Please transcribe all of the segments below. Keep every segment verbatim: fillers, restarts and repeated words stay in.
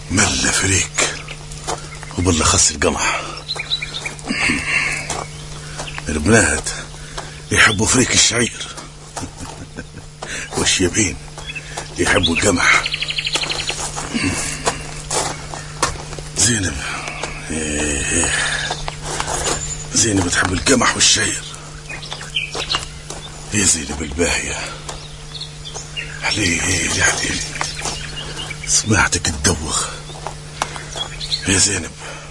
ملا فريك وبالأخص القمح. البنات يحبوا فريك الشعير والشيبين يحبوا القمح. زينب إيه زينب تحب القمح والشعير. يا زينب الباهية حليلي حليلي سمعتك تدوخ يا زينب.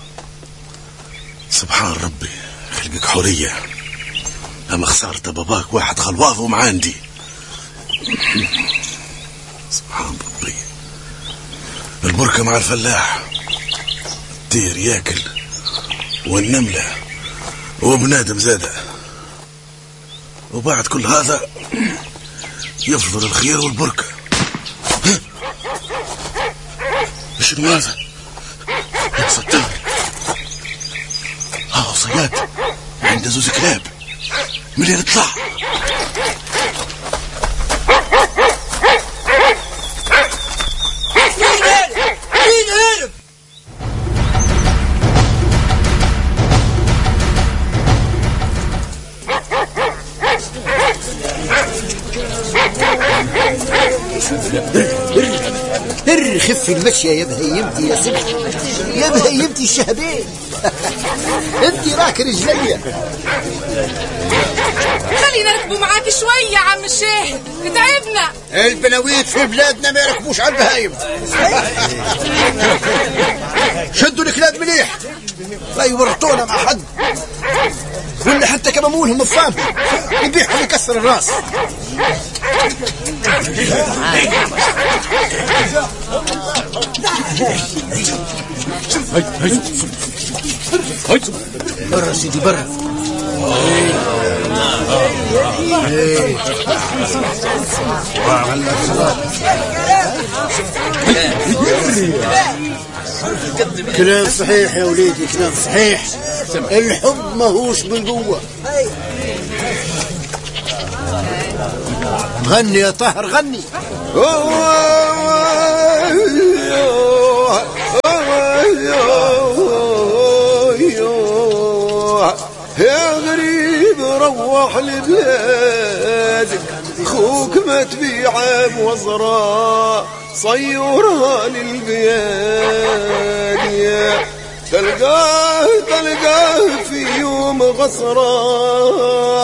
سبحان ربي خلقك حورية، أما خسارة باباك واحد خلواظه مع عندي. سبحان ربي. البركة مع الفلاح، الطير ياكل والنملة وبنادم زادة، وبعد كل هذا يفضل الخير والبركة. شنو هذا؟ يا ستار، ها صياد عنده زوز كلاب. منين طلع؟ مين هرب؟ مين هرب؟ هر خف المشية يا بهيمتي يا سبت يا بهيمتي الشهبين. انت راك رجليا. خلينا نركبوا معاك شوية يا عم الشاهد، تعبنا. البناويت في بلادنا ما يركبوش على البهايم. شدوا الكلاب مليح لا يورطونا مع حد، ولا حتى كمامولهم بفامهم يبيحهم يكسر الراس. برا سيدي برا. كلام صحيح يا وليدي، كلام صحيح. الحب ماهوش بالقوة. غني يا طاهر غني. يا غريب روح لبلادك، خوك ما تبيعه بوزراء، صيورها للبياد. تلقاه تلقاه في يوم غصران.